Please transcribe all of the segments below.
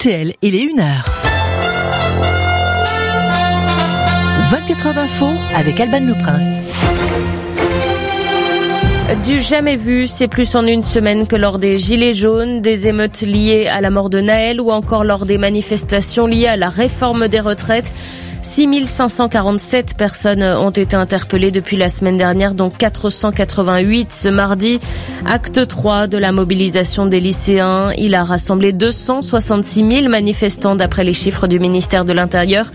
RTL, il est 1h. 24 heures d'info avec Alban Le Prince. Du jamais vu, c'est plus en une semaine que lors des Gilets jaunes, des émeutes liées à la mort de Naël ou encore lors des manifestations liées à la réforme des retraites. 6547 personnes ont été interpellées depuis la semaine dernière, dont 488 ce mardi. Acte 3 de la mobilisation des lycéens. Il a rassemblé 266 000 manifestants d'après les chiffres du ministère de l'Intérieur.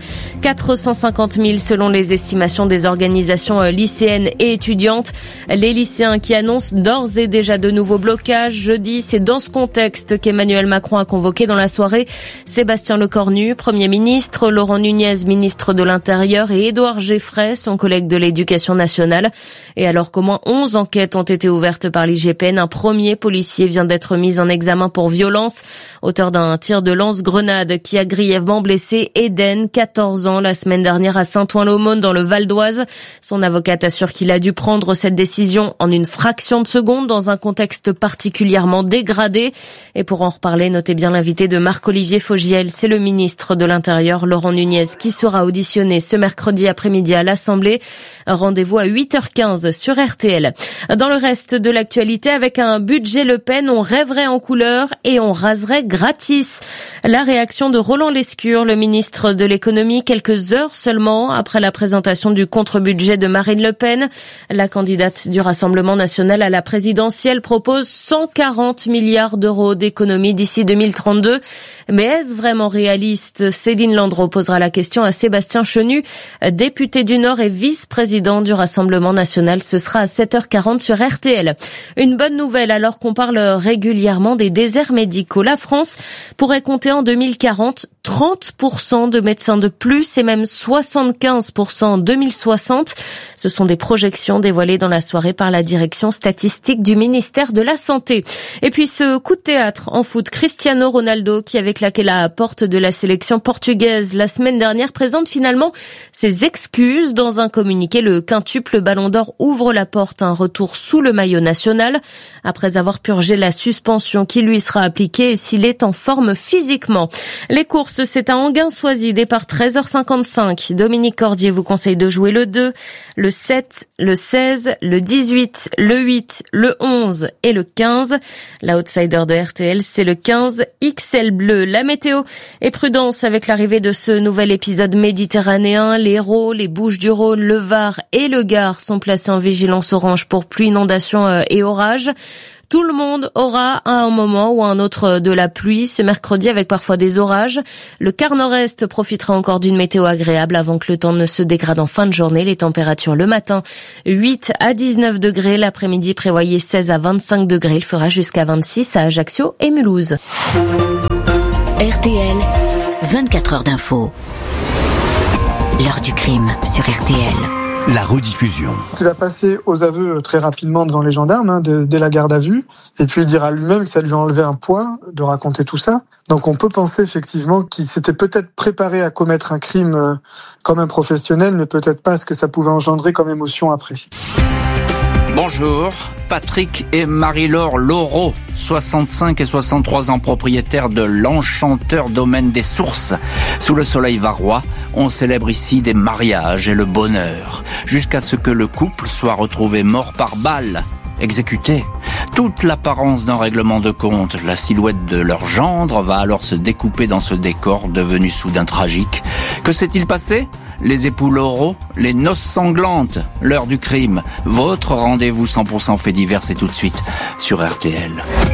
450 000 selon les estimations des organisations lycéennes et étudiantes. Les lycéens qui annoncent d'ores et déjà de nouveaux blocages. Jeudi, c'est dans ce contexte qu'Emmanuel Macron a convoqué dans la soirée Sébastien Lecornu, Premier ministre, Laurent Nunez, ministre de l'Intérieur, et Édouard Geffray, son collègue de l'Éducation nationale. Et alors qu'au moins 11 enquêtes ont été ouvertes par l'IGPN, un premier policier vient d'être mis en examen pour violence, auteur d'un tir de lance-grenade qui a grièvement blessé Eden, 14 ans, la semaine dernière à Saint-Ouen-l'Aumône dans le Val d'Oise. Son avocate assure qu'il a dû prendre cette décision en une fraction de seconde dans un contexte particulièrement dégradé. Et pour en reparler, notez bien l'invité de Marc-Olivier Fogiel, c'est le ministre de l'Intérieur, Laurent Nunez, qui sera auditionné ce mercredi après-midi à l'Assemblée. Rendez-vous à 8h15 sur RTL. Dans le reste de l'actualité, avec un budget Le Pen, on rêverait en couleur et on raserait gratis. La réaction de Roland Lescure, le ministre de l'économie, quelques heures seulement après la présentation du contre-budget de Marine Le Pen. La candidate du Rassemblement national à la présidentielle propose 140 milliards d'euros d'économies d'ici 2032. Mais est-ce vraiment réaliste? Céline Landreau posera la question à Sébastien Chenu, député du Nord et vice-président du Rassemblement national. Ce sera à 7h40 sur RTL. Une bonne nouvelle alors qu'on parle régulièrement des déserts médicaux. La France pourrait compter en 2040 30% de médecins de plus et même 75% en 2060. Ce sont des projections dévoilées dans la soirée par la direction statistique du ministère de la Santé. Et puis ce coup de théâtre en foot, Cristiano Ronaldo, qui avait claqué la porte de la sélection portugaise la semaine dernière, présente finalement ses excuses dans un communiqué. Le quintuple Ballon d'Or ouvre la porte à un retour sous le maillot national après avoir purgé la suspension qui lui sera appliquée s'il est en forme physiquement. Les courses, c'est à Enghien-Soisy, départ 13h55. Dominique Cordier vous conseille de jouer le 2, le 7, le 16, le 18, le 8, le 11 et le 15. L'outsider de RTL, c'est le 15 XL bleu. La météo et prudence avec l'arrivée de ce nouvel épisode méditerranéen. L'Hérault, les Bouches-du-Rhône, le Var et le Gard sont placés en vigilance orange pour pluie, inondation et orage. Tout le monde aura à un moment ou à un autre de la pluie ce mercredi avec parfois des orages. Le quart nord-est profitera encore d'une météo agréable avant que le temps ne se dégrade en fin de journée. Les températures le matin 8 à 19 degrés. L'après-midi prévoyez 16 à 25 degrés. Il fera jusqu'à 26 à Ajaccio et Mulhouse. RTL, 24 heures d'info. L'heure du crime sur RTL. La rediffusion. Il va passer aux aveux très rapidement devant les gendarmes, dès la garde à vue. Et puis il dira lui-même que ça lui a enlevé un poids de raconter tout ça. Donc on peut penser effectivement qu'il s'était peut-être préparé à commettre un crime comme un professionnel, mais peut-être pas ce que ça pouvait engendrer comme émotion après. Bonjour, Patrick et Marie-Laure Laureau, 65 et 63 ans, propriétaires de l'Enchanteur Domaine des Sources. Sous le soleil varois, on célèbre ici des mariages et le bonheur, jusqu'à ce que le couple soit retrouvé mort par balle, exécuté. Toute l'apparence d'un règlement de compte, la silhouette de leur gendre va alors se découper dans ce décor devenu soudain tragique. Que s'est-il passé ? Les époux Laureau, les noces sanglantes, l'heure du crime. Votre rendez-vous 100% fait divers, c'est tout de suite sur RTL.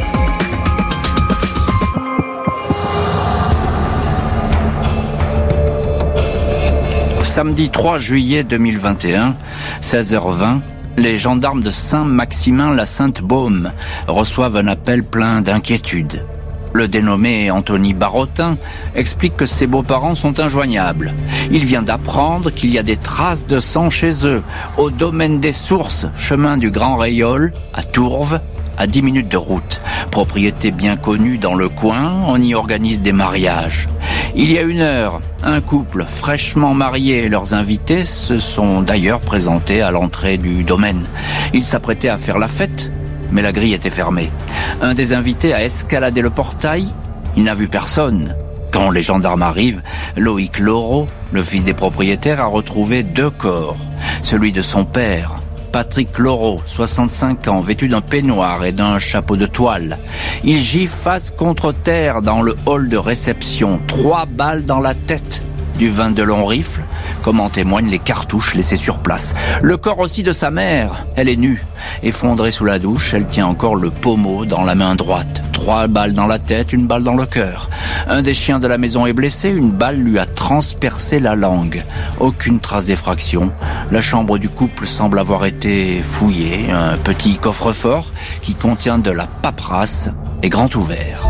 Samedi 3 juillet 2021, 16h20, les gendarmes de Saint-Maximin-la-Sainte-Baume reçoivent un appel plein d'inquiétude. Le dénommé Anthony Barotin explique que ses beaux-parents sont injoignables. Il vient d'apprendre qu'il y a des traces de sang chez eux, au domaine des Sources, chemin du Grand Rayol, à Tourves, à 10 minutes de route. Propriété bien connue dans le coin, on y organise des mariages. Il y a 1 heure, un couple fraîchement marié et leurs invités se sont d'ailleurs présentés à l'entrée du domaine. Ils s'apprêtaient à faire la fête, mais la grille était fermée. Un des invités a escaladé le portail, il n'a vu personne. Quand les gendarmes arrivent, Loïc Laureau, le fils des propriétaires, a retrouvé 2 corps. Celui de son père, Patrick Laureau, 65 ans, vêtu d'un peignoir et d'un chapeau de toile. Il gît face contre terre dans le hall de réception, 3 balles dans la tête. Du 22 long rifle, comme en témoignent les cartouches laissées sur place. Le corps aussi de sa mère, elle est nue. Effondrée sous la douche, elle tient encore le pommeau dans la main droite. 3 balles dans la tête, 1 balle dans le cœur. Un des chiens de la maison est blessé, 1 balle lui a transpercé la langue. Aucune trace d'effraction. La chambre du couple semble avoir été fouillée. Un petit coffre-fort qui contient de la paperasse est grand ouvert.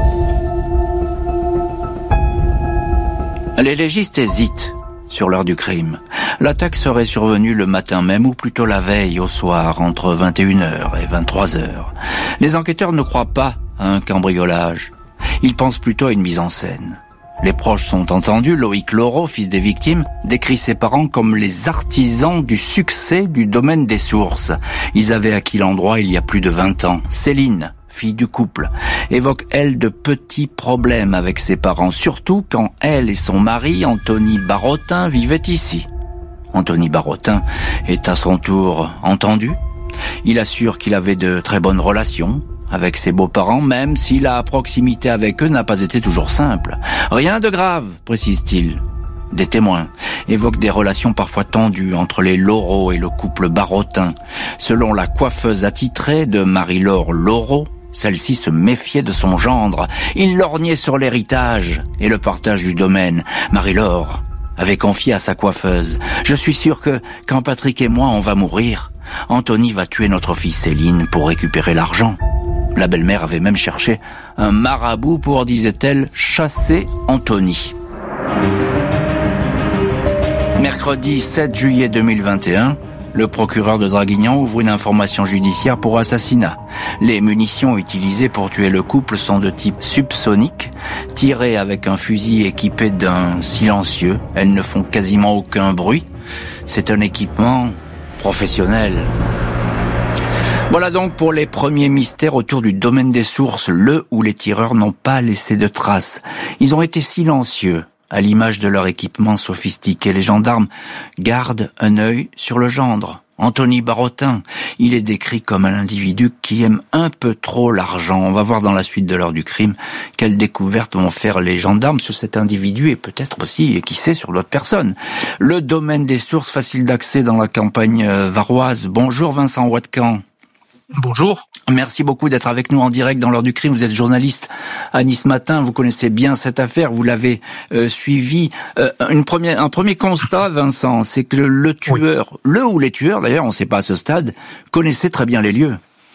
Les légistes hésitent sur l'heure du crime. L'attaque serait survenue le matin même ou plutôt la veille au soir entre 21h et 23h. Les enquêteurs ne croient pas à un cambriolage. Ils pensent plutôt à une mise en scène. Les proches sont entendus. Loïc Laureau, fils des victimes, décrit ses parents comme les artisans du succès du domaine des sources. Ils avaient acquis l'endroit il y a plus de 20 ans. Céline, fille du couple, évoque, elle, de petits problèmes avec ses parents, surtout quand elle et son mari, Anthony Barotin, vivaient ici. Anthony Barotin est à son tour entendu. Il assure qu'il avait de très bonnes relations avec ses beaux-parents, même si la proximité avec eux n'a pas été toujours simple. Rien de grave, précise-t-il. Des témoins évoquent des relations parfois tendues entre les Laureau et le couple Barotin. Selon la coiffeuse attitrée de Marie-Laure Laureau, celle-ci se méfiait de son gendre. Il lorgnait sur l'héritage et le partage du domaine. Marie-Laure avait confié à sa coiffeuse: « Je suis sûre que quand Patrick et moi on va mourir, Anthony va tuer notre fille Céline pour récupérer l'argent. » La belle-mère avait même cherché un marabout pour, disait-elle, chasser Anthony. Mercredi 7 juillet 2021, le procureur de Draguignan ouvre une information judiciaire pour assassinat. Les munitions utilisées pour tuer le couple sont de type subsonique, tirées avec un fusil équipé d'un silencieux. Elles ne font quasiment aucun bruit. C'est un équipement professionnel. Voilà donc pour les premiers mystères autour du domaine des sources, le où les tireurs n'ont pas laissé de traces. Ils ont été silencieux, à l'image de leur équipement sophistiqué. Les gendarmes gardent un œil sur le gendre. Anthony Barotin, il est décrit comme un individu qui aime un peu trop l'argent. On va voir dans la suite de l'heure du crime quelles découvertes vont faire les gendarmes sur cet individu et peut-être aussi, et qui sait, sur d'autres personnes. Le domaine des sources, facile d'accès dans la campagne varoise. Bonjour Vincent Watcan. Bonjour. Merci beaucoup d'être avec nous en direct dans l'heure du crime. Vous êtes journaliste à Nice Matin, vous connaissez bien cette affaire, vous l'avez suivi. Un premier constat, Vincent, c'est que le tueur, oui, le ou les tueurs, d'ailleurs, on ne sait pas à ce stade, connaissaient très bien les lieux.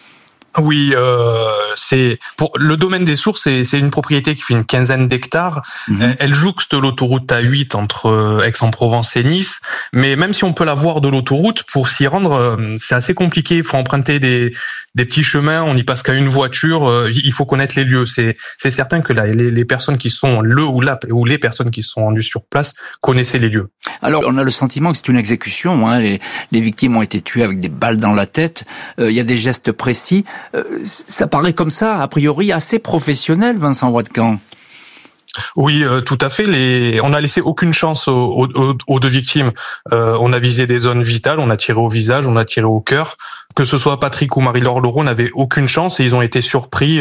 Oui, c'est pour le domaine des sources, c'est une propriété qui fait une quinzaine d'hectares. Elle jouxte l'autoroute A8 entre Aix-en-Provence et Nice, mais même si on peut la voir de l'autoroute, pour s'y rendre, c'est assez compliqué. Il faut emprunter des petits chemins, on n'y passe qu'à une voiture. Il faut connaître les lieux. C'est certain que les personnes qui sont ou les personnes qui sont rendues sur place connaissaient les lieux. Alors, on a le sentiment que c'est une exécution. Hein. Les victimes ont été tuées avec des balles dans la tête. Il y a des gestes précis. Ça paraît comme ça, a priori, assez professionnel, Vincent Watcan. Oui, tout à fait. On n'a laissé aucune chance aux deux victimes. On a visé des zones vitales, on a tiré au visage, on a tiré au cœur. Que ce soit Patrick ou Marie-Laure Laureau n'avaient aucune chance et ils ont été surpris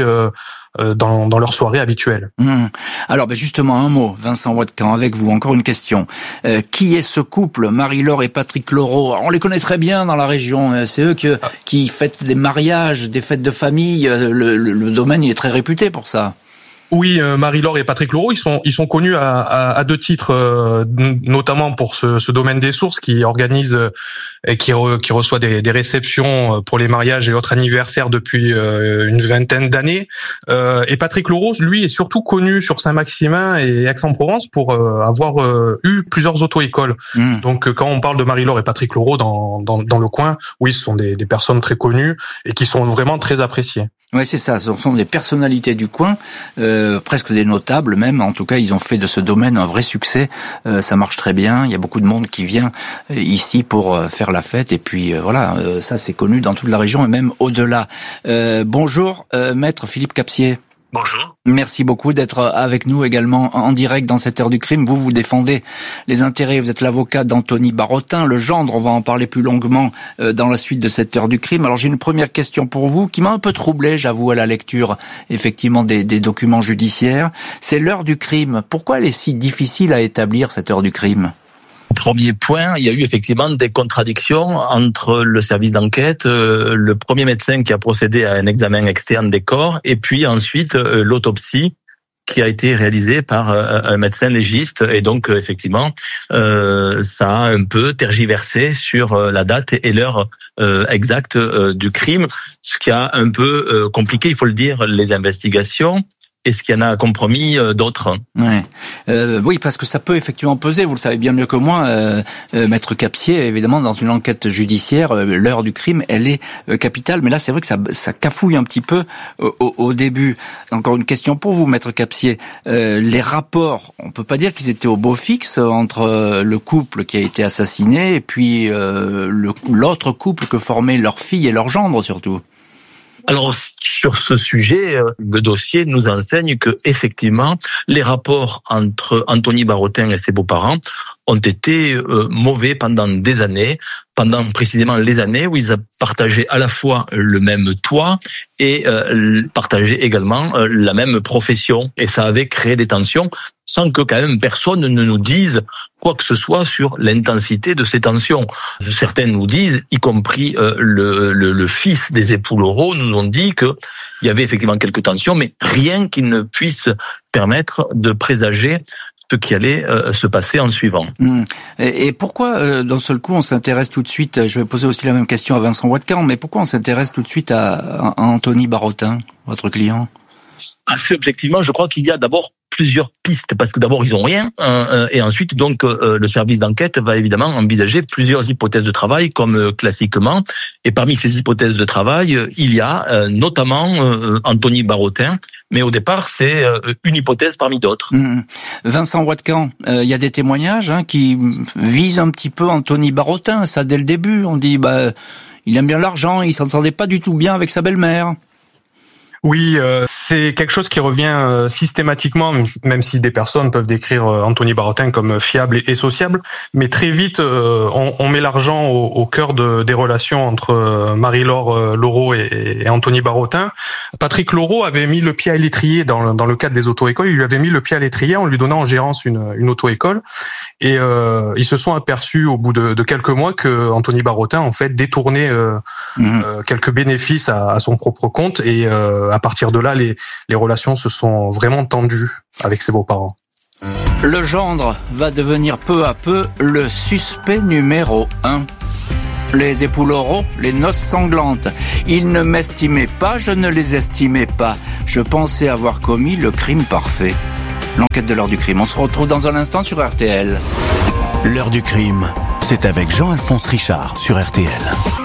dans leur soirée habituelle. Alors justement, un mot, Vincent Watcan, avec vous, encore une question. Qui est ce couple, Marie-Laure et Patrick Laureau? On les connaît très bien dans la région, c'est eux qui fêtent des mariages, des fêtes de famille, le domaine il est très réputé pour ça. Oui, Marie-Laure et Patrick Laureau, ils sont connus à deux titres, notamment pour ce domaine des sources qui organise et qui reçoit des réceptions pour les mariages et autres anniversaires depuis une vingtaine d'années. Et Patrick Laureau, lui, est surtout connu sur Saint-Maximin et Aix-en-Provence pour avoir eu plusieurs auto-écoles. Donc, quand on parle de Marie-Laure et Patrick Laureau dans le coin, oui, ce sont des personnes très connues et qui sont vraiment très appréciées. Oui, c'est ça. Ce sont des personnalités du coin, presque des notables même. En tout cas, ils ont fait de ce domaine un vrai succès. Ça marche très bien. Il y a beaucoup de monde qui vient ici pour faire la fête. Et puis voilà, ça c'est connu dans toute la région et même au-delà. Bonjour, maître Philippe Capsier. Bonjour. Merci beaucoup d'être avec nous également en direct dans cette heure du crime. Vous défendez les intérêts, vous êtes l'avocat d'Anthony Barotin, le gendre, on va en parler plus longuement dans la suite de cette heure du crime. Alors j'ai une première question pour vous qui m'a un peu troublé, j'avoue, à la lecture effectivement des documents judiciaires. C'est l'heure du crime. Pourquoi elle est si difficile à établir, cette heure du crime ? Premier point, il y a eu effectivement des contradictions entre le service d'enquête, le premier médecin qui a procédé à un examen externe des corps, et puis ensuite l'autopsie qui a été réalisée par un médecin légiste. Et donc effectivement, ça a un peu tergiversé sur la date et l'heure exacte du crime, ce qui a un peu compliqué, il faut le dire, les investigations. Et ce qui en a compromis d'autres. Ouais. Oui, parce que ça peut effectivement peser, vous le savez bien mieux que moi, Maître Capsier, évidemment, dans une enquête judiciaire, l'heure du crime, elle est capitale, mais là, c'est vrai que ça cafouille un petit peu au début. Encore une question pour vous, Maître Capsier. Les rapports, on peut pas dire qu'ils étaient au beau fixe entre le couple qui a été assassiné et puis l'autre couple que formaient leur fille et leur gendre, surtout. Alors, sur ce sujet, le dossier nous enseigne que, effectivement, les rapports entre Anthony Barotin et ses beaux-parents ont été mauvais pendant des années, pendant précisément les années où ils partageaient à la fois le même toit et partageaient également la même profession. Et ça avait créé des tensions sans que quand même personne ne nous dise quoi que ce soit sur l'intensité de ces tensions. Certains nous disent, y compris le fils des époux Laureau, nous ont dit que il y avait effectivement quelques tensions, mais rien qui ne puisse permettre de présager ce qui allait se passer en suivant. Et pourquoi, d'un seul coup, on s'intéresse tout de suite, je vais poser aussi la même question à Vincent Watkan, mais pourquoi on s'intéresse tout de suite à Anthony Barotin, votre client ? Assez objectivement, je crois qu'il y a d'abord plusieurs pistes, parce que d'abord ils ont rien, et ensuite donc le service d'enquête va évidemment envisager plusieurs hypothèses de travail comme classiquement, et parmi ces hypothèses de travail, il y a notamment Anthony Barotin, mais au départ c'est une hypothèse parmi d'autres. Vincent Watkan, il y a des témoignages qui visent un petit peu Anthony Barotin, ça dès le début, on dit il aime bien l'argent, il s'entendait pas du tout bien avec sa belle-mère. Oui, c'est quelque chose qui revient systématiquement, même si des personnes peuvent décrire Anthony Barotin comme fiable et sociable, mais très vite on met l'argent au cœur des relations entre Marie-Laure Laureau et Anthony Barotin. Patrick Laureau avait mis le pied à l'étrier dans le cadre des auto-écoles, il lui avait mis le pied à l'étrier en lui donnant en gérance une auto-école, et ils se sont aperçus au bout de quelques mois que Anthony Barotin en fait détournait quelques bénéfices à son propre compte, et à partir de là, les relations se sont vraiment tendues avec ses beaux-parents. Le gendre va devenir peu à peu le suspect numéro 1. Les époux Laureau, les noces sanglantes. Ils ne m'estimaient pas, je ne les estimais pas. Je pensais avoir commis le crime parfait. L'enquête de l'heure du crime. On se retrouve dans un instant sur RTL. L'heure du crime, c'est avec Jean-Alphonse Richard sur RTL.